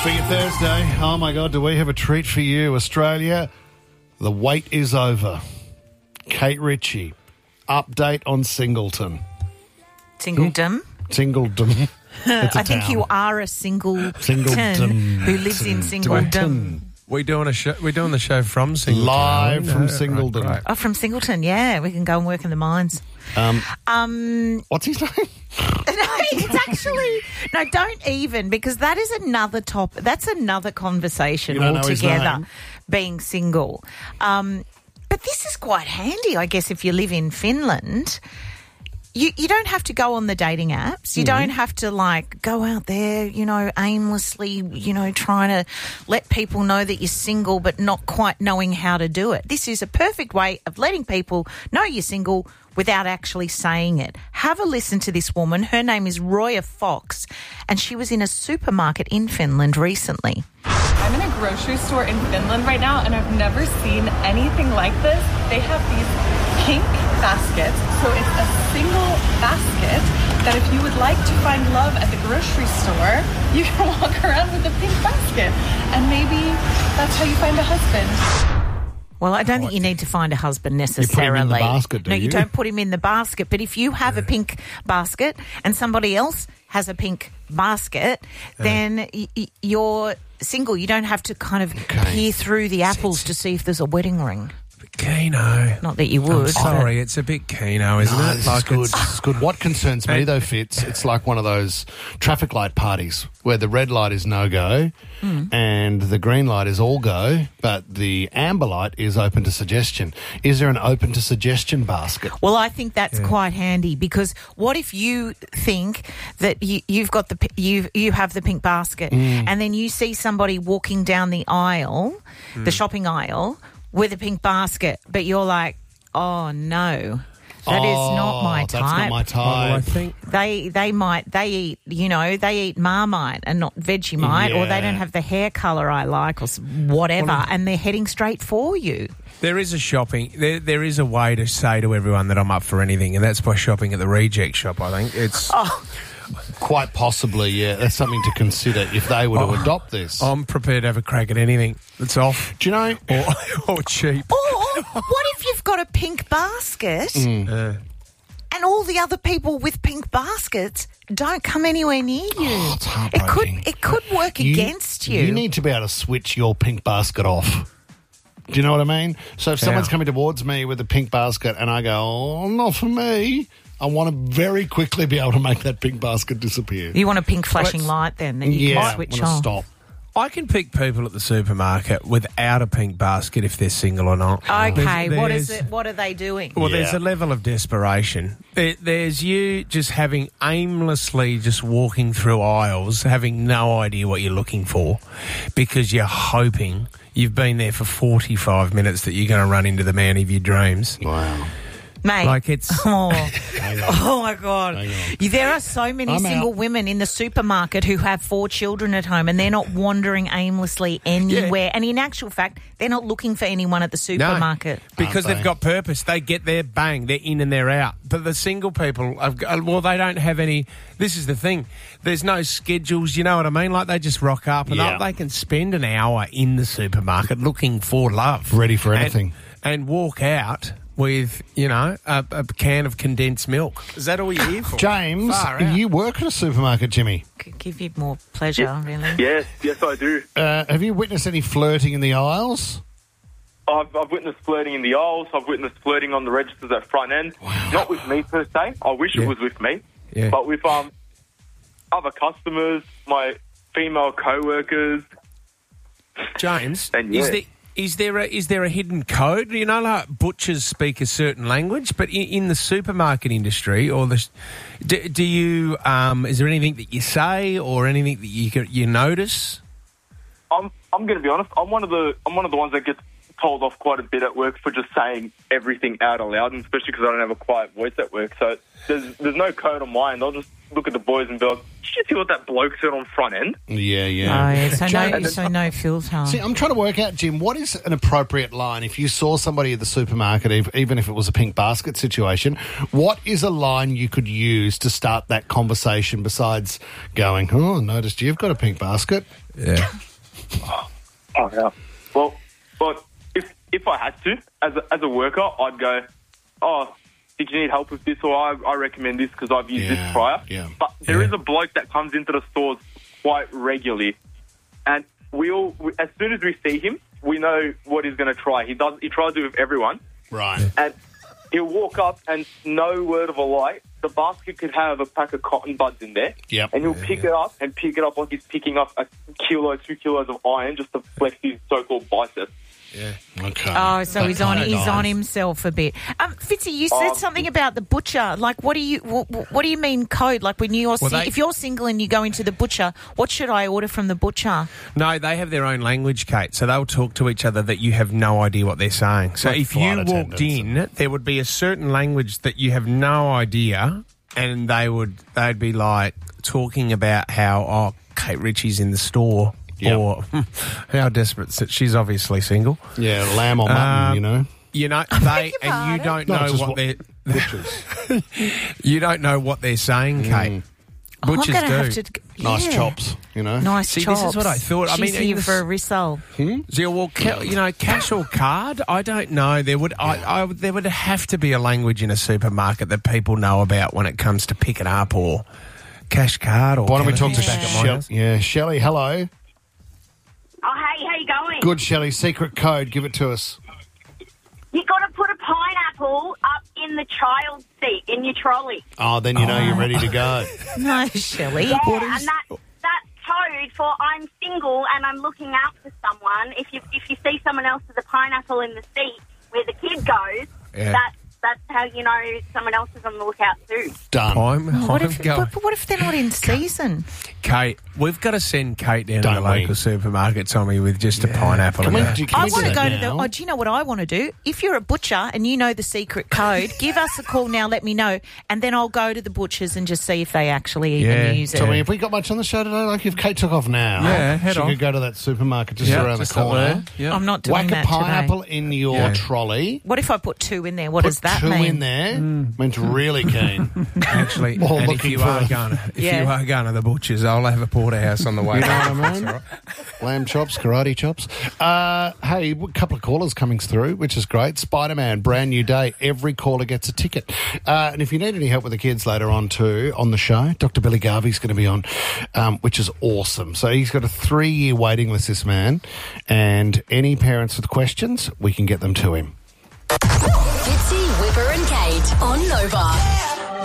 For your Thursday, oh my God, do we have a treat for you, Australia? The wait is over. Kate Ritchie, update on Singleton. Singleton? Singleton. I think you are a singleton who lives in Singleton. We're doing the show from Singleton. Live from Singleton. Right. Oh, from Singleton, yeah. We can go and work in the mines. What's his name? No, it's actually... No, don't even, because that is another topic. That's another conversation You don't know his altogether, name? being single. But this is quite handy, I guess, if you live in Finland. You don't have to go on the dating apps. You don't have to, go out there, aimlessly, trying to let people know that you're single but not quite knowing how to do it. This is a perfect way of letting people know you're single without actually saying it. Have a listen to this woman. Her name is Roya Fox, and she was in a supermarket in Finland recently. I'm in a grocery store in Finland right now, and I've never seen anything like this. They have these pink baskets, so it's a single basket that if you would like to find love at the grocery store, you can walk around with a pink basket, and maybe that's how you find a husband. Well, I don't think you need to find a husband necessarily. You put him in the basket, do No, you? you don't put him in the basket. But if you have a pink basket and somebody else has a pink basket, then you're single. You don't have to kind of peer through the apples to see if there's a wedding ring. Keno. Not that you would. I'm sorry, it's a bit Keno, isn't it? This is good. This is good. What concerns me, though, Fitz, it's like one of those traffic light parties where the red light is no-go and the green light is all-go, but the amber light is open to suggestion. Is there an open to suggestion basket? Well, I think that's quite handy, because what if you think that you've got you have the pink basket and then you see somebody walking down the aisle, the shopping aisle, with a pink basket, but you're like, oh no, that is not my type. That's not my type. Well, I think They eat Marmite and not Vegemite, or they don't have the hair colour I like, or whatever, and they're heading straight for you. there is there is a way to say to everyone that I'm up for anything, and that's by shopping at the reject shop, I think. It's... Quite possibly, yeah. That's something to consider if they were to adopt this. I'm prepared to have a crack at anything that's off. Do you know? Or cheap. Or what if you've got a pink basket and all the other people with pink baskets don't come anywhere near you? Oh, it's heartbreaking. It could work against you. You need to be able to switch your pink basket off. Do you know what I mean? So if someone's coming towards me with a pink basket and I go, oh, not for me, I want to very quickly be able to make that pink basket disappear. You want a pink flashing light then that you can switch on. Stop. I can pick people at the supermarket without a pink basket if they're single or not. Okay, what is it? What are they doing? Well, there's a level of desperation. There's you just having aimlessly just walking through aisles, having no idea what you're looking for, because you're hoping you've been there for 45 minutes that you're going to run into the man of your dreams. Wow. Mate, Like it's... oh my God. There are so many single women in the supermarket who have 4 children at home, and they're not wandering aimlessly anywhere. Yeah. And in actual fact, they're not looking for anyone at the supermarket. No, because they've got purpose. They get there, bang, they're in and they're out. But the single people, they don't have any... This is the thing. There's no schedules, you know what I mean? Like, they just rock up and they can spend an hour in the supermarket looking for love. Ready for anything. And walk out with, a can of condensed milk. Is that all you're here for? James, you work at a supermarket, Jimmy. Could give you more pleasure, really. Yes, I do. Have you witnessed any flirting in the aisles? I've witnessed flirting in the aisles. I've witnessed flirting on the registers at front end. Wow. Not with me per se. I wish it was with me. Yeah. But with other customers, my female co-workers. James, and Is there a hidden code? Like butchers speak a certain language, but in the supermarket industry, or do you? Is there anything that you say or anything that you notice? I'm going to be honest. I'm one of the ones that gets told off quite a bit at work for just saying everything out aloud, and especially because I don't have a quiet voice at work. So there's no code on mine. I'll just look at the boys and be like, did you see what that bloke said on front end? Yeah. Oh, yeah. So no filter. See, I'm trying to work out, Jim, what is an appropriate line if you saw somebody at the supermarket, even if it was a pink basket situation, what is a line you could use to start that conversation besides going, oh, I noticed you've got a pink basket? Yeah. Oh, yeah. Well, but if I had to, as a worker, I'd go, oh, did you need help with this? Or I recommend this because I've used this prior. Yeah. But there is a bloke that comes into the stores quite regularly, and as soon as we see him, we know what he's going to try. He tries it with everyone. Right. And he'll walk up and no word of a lie, the basket could have a pack of cotton buds in there. Yep. And he'll pick it up like he's picking up 2 kilos of iron just to flex his so-called bicep. Yeah. Okay. Oh, so he's on himself a bit. Fitzy, you said something about the butcher. Like, what do you mean code? Like, when if you're single and you go into the butcher, what should I order from the butcher? No, they have their own language, Kate. So they'll talk to each other that you have no idea what they're saying. So like if you walked in, there would be a certain language that you have no idea, and they'd be like talking about how Kate Ritchie's in the store. Yep. Or how desperate she's obviously single. Yeah, lamb or mutton, you know. You know, you don't know what they're butchers. You don't know what they're saying, Kate. Butchers do. Nice chops, you know. Nice chops. This is what I thought. She's here for a risol. Cash or card? I don't know. There would have to be a language in a supermarket that people know about when it comes to pick it up or cash card. Or why don't we talk to Shelley? Yeah, Shelley, hello. Oh, hey, how you going? Good, Shelley. Secret code, give it to us. You got to put a pineapple up in the child seat in your trolley. Oh, then you know you're ready to go. No, Shelley. Yeah, and that's code for I'm single and I'm looking out for someone. If you see someone else with a pineapple in the seat where the kid goes, that's how you know someone else is on the lookout too. Done. What if they're not in season? Kate, we've got to send Kate down to the local supermarket, Tommy, with just a pineapple. I want to go to do you know what I want to do? If you're a butcher and you know the secret code, give us a call now, let me know, and then I'll go to the butchers and just see if they actually even use it. Tommy, have we got much on the show today? Like, if Kate took off now, she could go to that supermarket just around the corner. I'm not doing that today. Whack a pineapple in your trolley. What if I put 2 in there? What does that mean? 2 mean? in there means really keen. Actually, and if you are going to the butchers, I'll have a porterhouse on the way. You know what I mean? Right. Lamb chops, karate chops. Hey, a couple of callers coming through, which is great. Spider-Man, brand new day. Every caller gets a ticket. And if you need any help with the kids later on too, on the show, Dr. Billy Garvey's going to be on, which is awesome. So he's got a 3-year waiting list, this man. And any parents with questions, we can get them to him. Fitzy, Whipper and Kate on Nova.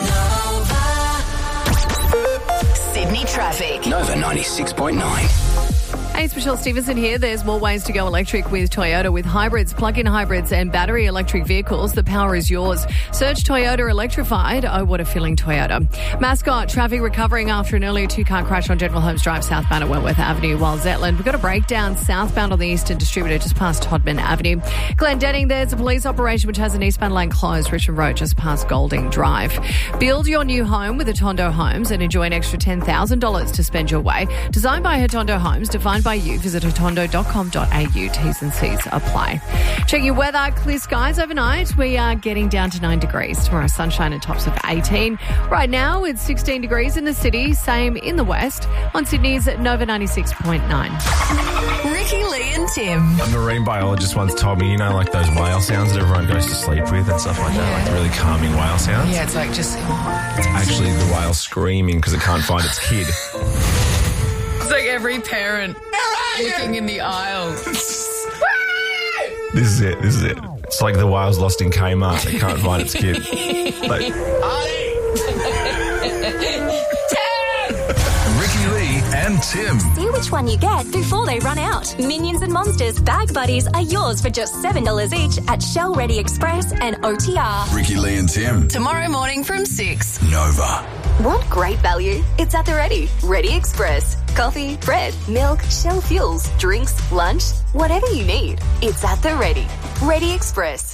Sydney traffic. Nova 96.9. Hey, it's Michelle Stevenson here. There's more ways to go electric with Toyota with hybrids, plug-in hybrids and battery electric vehicles. The power is yours. Search Toyota Electrified. Oh, what a feeling, Toyota. Mascot, traffic recovering after an earlier 2-car crash on General Holmes Drive southbound at Wentworth Avenue, while Zetland. We've got a breakdown southbound on the Eastern Distributor just past Todman Avenue. Glendenning, there's a police operation which has an eastbound lane closed, Richmond Road just past Golding Drive. Build your new home with Atondo Homes and enjoy an extra $10,000 to spend your way. Designed by Atondo Homes, defined by you. Visit atondo.com.au. T's and C's apply. Check your weather. Clear skies overnight. We are getting down to 9 degrees. Tomorrow, sunshine and tops of 18. Right now, it's 16 degrees in the city. Same in the west. On Sydney's Nova 96.9. Ricky, Lee and Tim. A marine biologist once told me, like those whale sounds that everyone goes to sleep with and stuff like that, like the really calming whale sounds. Yeah, it's like just... It's actually the whale screaming because it can't find its kid. It's like every parent looking in the aisle. This is it. It's like the whale's lost in Kmart. It can't find its kid. Ricky Lee and and Tim. See which one you get before they run out. Minions and Monsters Bag Buddies are yours for just $7 each at Shell Ready Express and OTR. Ricky, Lee and Tim. Tomorrow morning from 6. Nova. Want great value? It's at the Ready. Ready Express. Coffee, bread, milk, Shell fuels, drinks, lunch, whatever you need. It's at the Ready. Ready Express.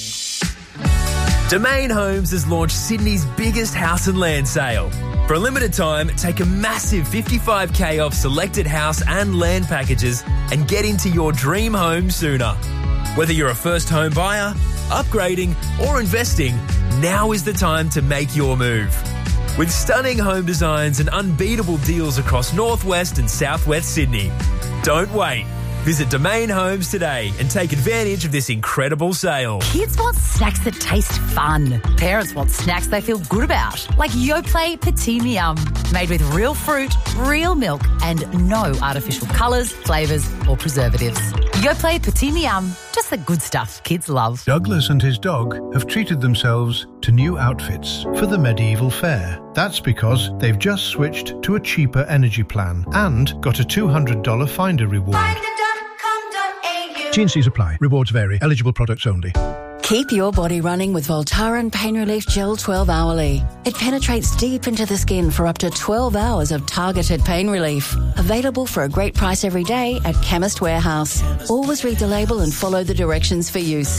Domain Homes has launched Sydney's biggest house and land sale. For a limited time, take a massive $55,000 off selected house and land packages and get into your dream home sooner. Whether you're a first home buyer, upgrading or investing, now is the time to make your move. With stunning home designs and unbeatable deals across northwest and southwest Sydney. Don't wait. Visit Domain Homes today and take advantage of this incredible sale. Kids want snacks that taste fun. Parents want snacks they feel good about, like Yoplait Petit Miam, made with real fruit, real milk, and no artificial colours, flavours or preservatives. Yoplait Petit Miam, just the good stuff kids love. Douglas and his dog have treated themselves to new outfits for the medieval fair. That's because they've just switched to a cheaper energy plan and got a $200 Finder reward. T&Cs apply. Rewards vary. Eligible products only. Keep your body running with Voltaren Pain Relief Gel 12 Hourly. It penetrates deep into the skin for up to 12 hours of targeted pain relief. Available for a great price every day at Chemist Warehouse. Always read the label and follow the directions for use.